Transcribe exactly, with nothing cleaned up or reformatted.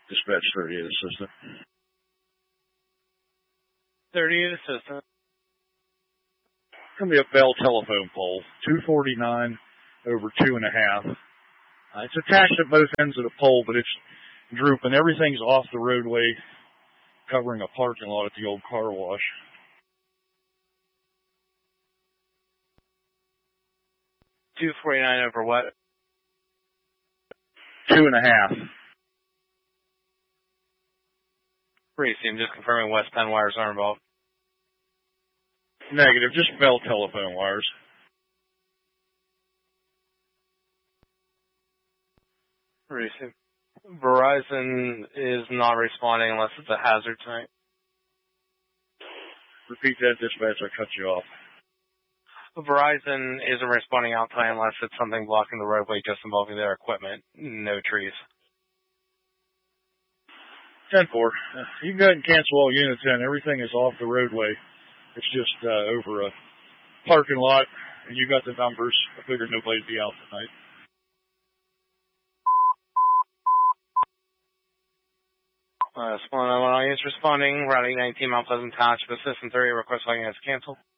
Dispatch thirty-eight assistant. thirty-eight assistant. Gonna be a Bell telephone pole, two forty-nine over two and a half. Uh, it's attached at both ends of the pole, but it's drooping. Everything's off the roadway, covering a parking lot at the old car wash. two forty-nine over what? Two and a half. Great, I'm just confirming West Penn wires are involved. Negative, just Bell telephone wires. Receive. Verizon is not responding unless it's a hazard tonight. Repeat that, dispatch, I cut you off. Verizon isn't responding out tonight unless it's something blocking the roadway just involving their equipment. No trees. ten four. Uh, you can go ahead and cancel all units in. Everything is off the roadway. It's just uh, over a parking lot, and you got the numbers. I figured nobody'd be out tonight. Uh, Spawn one is responding. Route eight nineteen, Mount Pleasant Township, Assistant thirty, request logging as canceled.